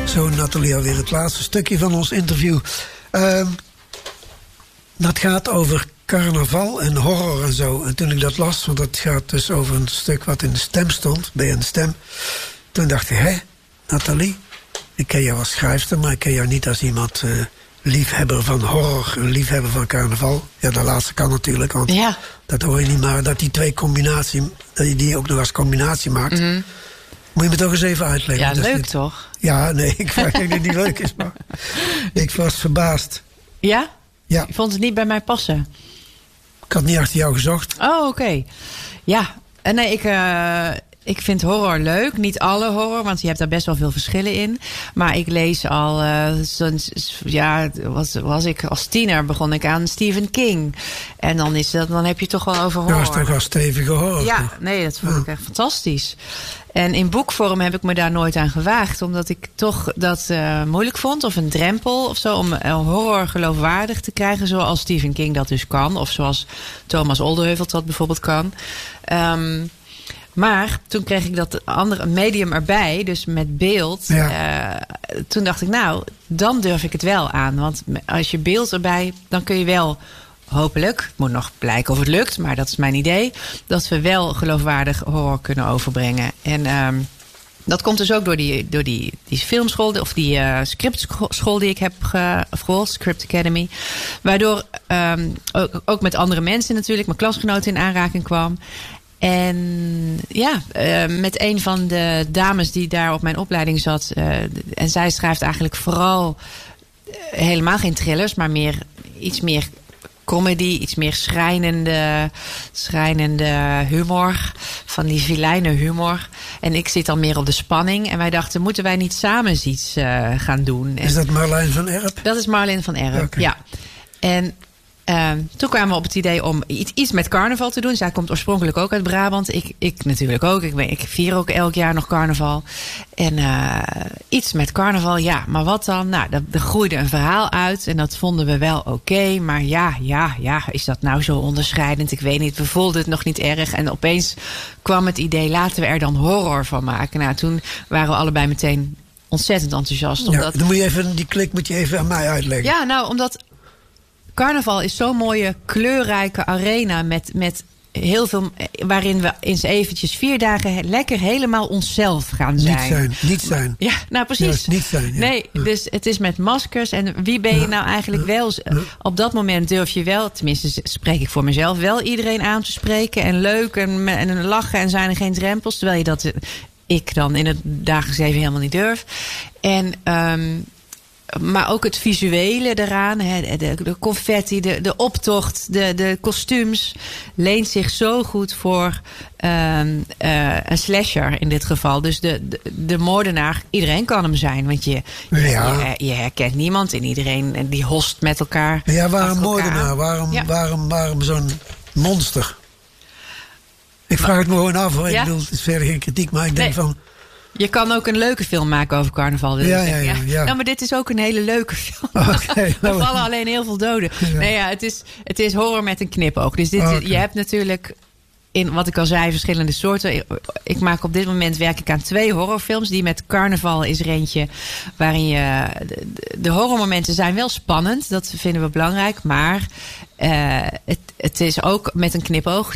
Zo, Nathalie, alweer het laatste stukje van ons interview. Dat gaat over carnaval en horror en zo. En toen ik dat las, want dat gaat dus over een stuk wat in de Stem stond, bij een Stem. Toen dacht ik, Nathalie, ik ken jou als schrijfster, maar ik ken jou niet als iemand liefhebber van horror, een liefhebber van carnaval. Ja, de laatste kan natuurlijk, want dat hoor je niet, maar dat die twee combinatie, dat je die ook nog als combinatie maakt. Mm-hmm. Moet je me toch eens even uitleggen. Ja, leuk toch? Ja, nee, ik vraag dat het niet leuk is, maar ik was verbaasd. Ja? Ja. Je vond het niet bij mij passen? Ik had niet achter jou gezocht. Oh, oké. Ja, nee, ik vind horror leuk. Niet alle horror, want je hebt daar best wel veel verschillen in. Maar ik lees al, was ik als tiener begon ik aan Stephen King. En dan heb je toch wel over horror. Ja, dat is toch wel stevige horror. Ja, nee, dat vond ik echt fantastisch. En in boekvorm heb ik me daar nooit aan gewaagd. Omdat ik toch dat moeilijk vond. Of een drempel of zo. Om horror geloofwaardig te krijgen. Zoals Stephen King dat dus kan. Of zoals Thomas Oldeheuvelt dat bijvoorbeeld kan. Maar toen kreeg ik dat andere medium erbij. Dus met beeld. Ja. Toen dacht ik, nou, dan durf ik het wel aan. Want als je beeld erbij, dan kun je wel... Hopelijk, het moet nog blijken of het lukt, maar dat is mijn idee, dat we wel geloofwaardig horror kunnen overbrengen. En dat komt dus ook door die filmschool, of die scriptschool die ik heb gevolgd, Script Academy. Waardoor ook met andere mensen natuurlijk, mijn klasgenoten in aanraking kwam. En met een van de dames die daar op mijn opleiding zat, en zij schrijft eigenlijk vooral helemaal geen thrillers, maar iets meer comedy, iets meer schrijnende humor. Van die vilijne humor. En ik zit dan meer op de spanning. En wij dachten, moeten wij niet samen iets gaan doen? Is dat Marlijn van Erp? Dat is Marlijn van Erp, okay. Ja. En toen kwamen we op het idee om iets met carnaval te doen. Zij komt oorspronkelijk ook uit Brabant. Ik natuurlijk ook. Ik vier ook elk jaar nog carnaval. En iets met carnaval, ja. Maar wat dan? Nou, er groeide een verhaal uit. En dat vonden we wel oké. Maar ja, is dat nou zo onderscheidend? Ik weet niet. We voelden het nog niet erg. En opeens kwam het idee, laten we er dan horror van maken. Nou, toen waren we allebei meteen ontzettend enthousiast. Omdat... Dan moet je even, die klik moet je even aan mij uitleggen. Ja, nou, omdat... Carnaval is zo'n mooie, kleurrijke arena met heel veel, waarin we eens eventjes 4 dagen lekker helemaal onszelf gaan zijn. Niet zijn. Ja, nou precies. Ja, niet zijn. Ja. Nee, dus het is met maskers. En wie ben je nou eigenlijk wel? Op dat moment durf je wel, tenminste spreek ik voor mezelf, wel iedereen aan te spreken. En leuk en lachen en zijn er geen drempels. Terwijl je dat ik dan in het dagelijks leven helemaal niet durf. En... maar ook het visuele eraan, de confetti, de optocht, de kostuums... leent zich zo goed voor een slasher in dit geval. Dus de moordenaar, iedereen kan hem zijn. Want je herkent niemand en iedereen die host met elkaar. Ja, waarom moordenaar? Waarom zo'n monster? Ik vraag het me gewoon af, hoor. Ik bedoel, het is verder geen kritiek, maar ik denk van... Je kan ook een leuke film maken over carnaval. Ja. Nou, maar dit is ook een hele leuke film. Okay, er vallen alleen heel veel doden. Ja. Nee, het is horror met een knipoog. Dus je hebt natuurlijk, in wat ik al zei, verschillende soorten. Ik maak op dit moment, werk ik aan 2 horrorfilms. Die met carnaval is er eentje waarin je... De horrormomenten zijn wel spannend. Dat vinden we belangrijk. Maar het is ook met een knipoog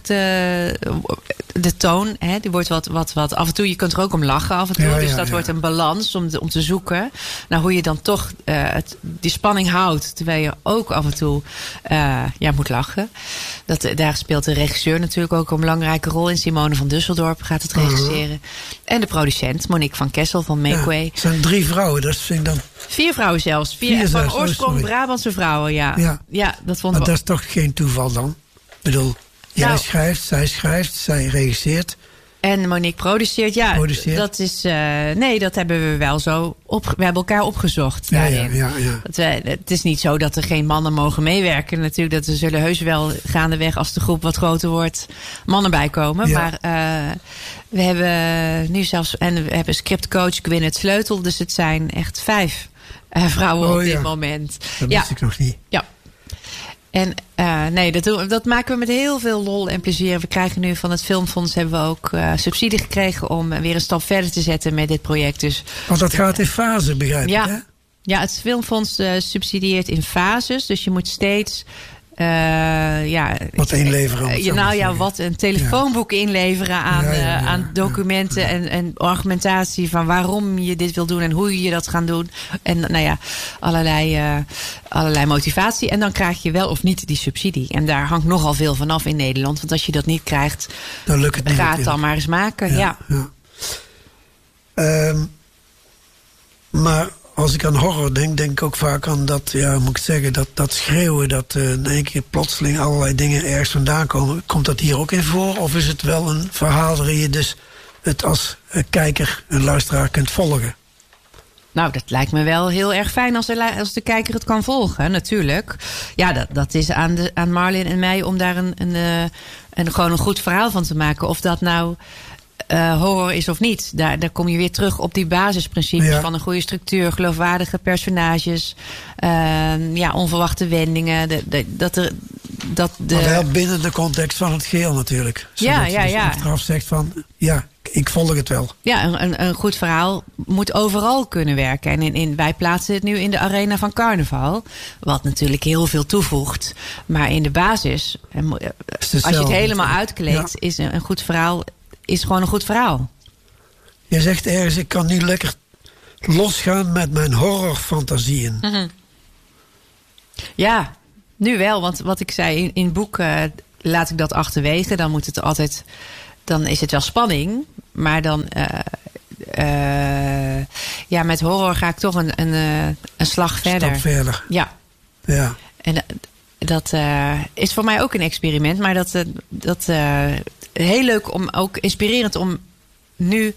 de toon, die wordt wat af en toe, je kunt er ook om lachen af en toe. Dus dat wordt een balans om te zoeken naar hoe je dan toch die spanning houdt. Terwijl je ook af en toe moet lachen. Daar speelt de regisseur natuurlijk ook een belangrijke rol in. Simone van Dusseldorp gaat het regisseren. En de producent, Monique van Kessel van Makeway. Het zijn 3 vrouwen, dat vind ik dan... 4 vrouwen zelfs. 4 van oorsprong Brabantse vrouwen, ja. Ja, dat vonden we. Dat is toch geen toeval dan? Ik bedoel, jij schrijft, zij regisseert. En Monique produceert, dat is... dat hebben we wel zo... We hebben elkaar opgezocht daarin. Ja. Het is niet zo dat er geen mannen mogen meewerken. Natuurlijk, dat er zullen heus wel gaandeweg, als de groep wat groter wordt, mannen bijkomen. Ja. Maar we hebben nu zelfs... En we hebben scriptcoach Gwyneth Sleutel. Dus het zijn echt 5 vrouwen op dit moment. Dat wist ik nog niet. Ja. En nee, dat maken we met heel veel lol en plezier. We krijgen nu van het Filmfonds hebben we ook subsidie gekregen om weer een stap verder te zetten met dit project. Dus, want dat gaat in fase, begrijp ik, hè? Ja, het Filmfonds subsidieert in fases. Dus je moet steeds wat inleveren. Wat een telefoonboek inleveren aan documenten en argumentatie van waarom je dit wil doen en hoe je dat gaat doen. En allerlei motivatie. En dan krijg je wel of niet die subsidie. En daar hangt nogal veel vanaf in Nederland. Want als je dat niet krijgt, dan lukt het niet. Ga het dan maar eens maken. Ja. Maar als ik aan horror denk ik ook vaak aan dat, moet ik zeggen, dat schreeuwen, dat in één keer plotseling allerlei dingen ergens vandaan komen. Komt dat hier ook in voor? Of is het wel een verhaal waarin je dus het als kijker en luisteraar kunt volgen? Nou, dat lijkt me wel heel erg fijn als de kijker het kan volgen, natuurlijk. Ja, dat is aan Marlin en mij om daar gewoon een goed verhaal van te maken. Of dat nou horror is of niet. Daar kom je weer terug op die basisprincipes van een goede structuur, geloofwaardige personages, onverwachte wendingen. Maar wel binnen de context van het geheel natuurlijk. Zodat je dus achteraf zegt van, ik volg het wel. Ja, een goed verhaal moet overal kunnen werken. En wij plaatsen het nu in de arena van carnaval. Wat natuurlijk heel veel toevoegt. Maar in de basis, als je het helemaal uitkleedt, is een goed verhaal is gewoon een goed verhaal. Je zegt ergens, ik kan nu lekker losgaan met mijn horrorfantasieën. Mm-hmm. Ja, nu wel. Want wat ik zei, in het boek laat ik dat achterwege. Dan is het wel spanning. Maar dan met horror ga ik toch een slag verder. Stap verder. Ja. En dat is voor mij ook een experiment. Maar dat heel leuk ook inspirerend om nu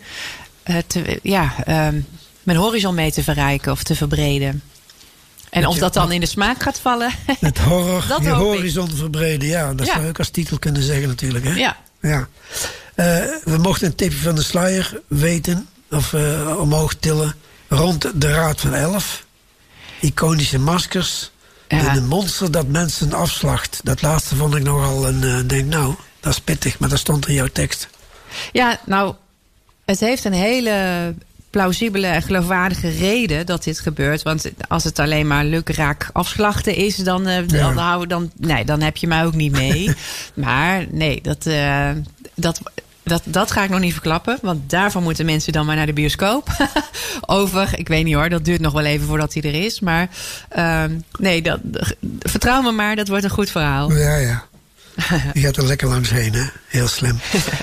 mijn horizon mee te verrijken of te verbreden. En of dat dan in de smaak gaat vallen. Het horror, je horizon verbreden. Dat zou je ook als titel kunnen zeggen natuurlijk. Hè? Ja. We mochten een tipje van de sluier weten. Of omhoog tillen. Rond de Raad van 11. Iconische maskers. En een monster dat mensen afslacht. Dat laatste vond ik nogal dat is pittig. Maar dat stond in jouw tekst. Ja, nou, het heeft een hele plausibele en geloofwaardige reden dat dit gebeurt. Want als het alleen maar lukraak afslachten is, dan heb je mij ook niet mee. Maar nee, dat ga ik nog niet verklappen. Want daarvoor moeten mensen dan maar naar de bioscoop. Ik weet niet hoor, dat duurt nog wel even voordat hij er is. Maar vertrouw me maar, dat wordt een goed verhaal. Ja. Je gaat er lekker langs heen, hè? Heel slim.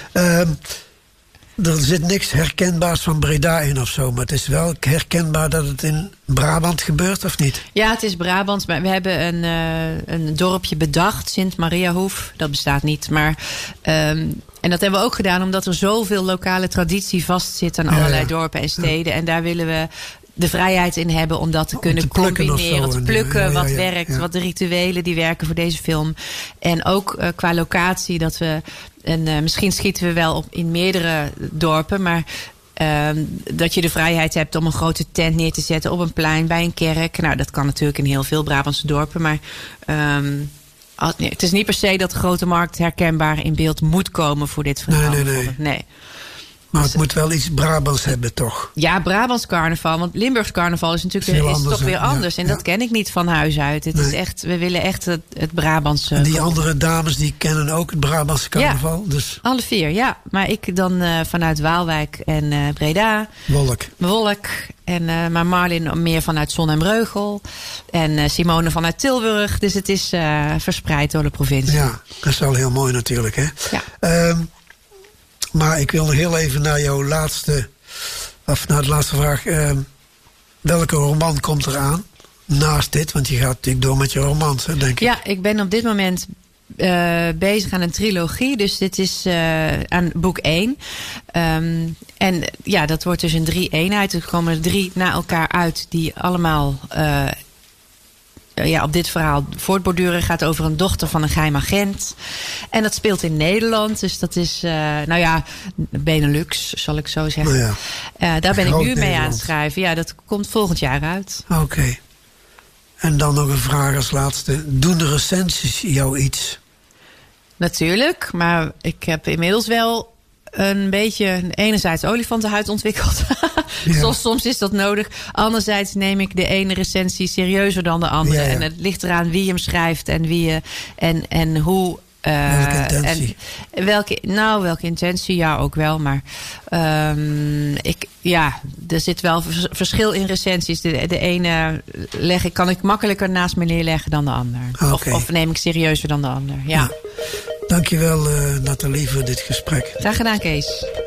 Er zit niks herkenbaars van Breda in of zo. Maar het is wel herkenbaar dat het in Brabant gebeurt, of niet? Ja, het is Brabant. Maar we hebben een dorpje bedacht, Sint-Mariahoef. Dat bestaat niet, maar en dat hebben we ook gedaan omdat er zoveel lokale traditie vastzit aan allerlei dorpen en steden. En daar willen we de vrijheid in hebben om dat te kunnen combineren. Te plukken wat werkt, wat de rituelen die werken voor deze film. En ook qua locatie dat we... En misschien schieten we wel op in meerdere dorpen, maar dat je de vrijheid hebt om een grote tent neer te zetten op een plein bij een kerk. Nou, dat kan natuurlijk in heel veel Brabantse dorpen, maar het is niet per se dat de Grote Markt herkenbaar in beeld moet komen voor dit verhaal. Nee. Maar het moet wel iets Brabants hebben, toch? Ja, Brabants carnaval. Want Limburgs carnaval is natuurlijk toch weer anders. En dat ken ik niet van huis uit. Het is echt, we willen echt het Brabantse. En die andere dames die kennen ook het Brabantse carnaval. Ja, dus. Alle 4, ja. Maar ik dan vanuit Waalwijk en Breda. Wolk. En maar Marlin meer vanuit Zon en Breugel. En Simone vanuit Tilburg. Dus het is verspreid door de provincie. Ja, dat is wel heel mooi natuurlijk, hè? Ja. Maar ik wil nog heel even naar jouw laatste vraag. Welke roman komt er aan naast dit? Want je gaat natuurlijk door met je romans, denk ik. Ja, ik ben op dit moment bezig aan een trilogie. Dus dit is aan boek 1. En ja, dat wordt dus een 3-eenheid. Er komen 3 na elkaar uit die allemaal... op dit verhaal voortborduren. Gaat over een dochter van een geheim agent. En dat speelt in Nederland. Dus dat is, Benelux, zal ik zo zeggen. Daar ben ik nu mee aan het schrijven. Ja, dat komt volgend jaar uit. Oké. En dan nog een vraag als laatste. Doen de recensies jou iets? Natuurlijk, maar ik heb inmiddels wel een beetje enerzijds olifantenhuid ontwikkeld. Ja. Soms is dat nodig. Anderzijds neem ik de ene recensie serieuzer dan de andere. Ja, ja. En het ligt eraan wie hem schrijft en wie je en hoe. Welke intentie? Welke intentie, ja, ook wel. Maar er zit wel verschil in recensies. De ene kan ik makkelijker naast me neerleggen dan de ander. Okay. Of neem ik serieuzer dan de ander. Ja. Dankjewel, Nathalie, voor dit gesprek. Graag gedaan, Kees.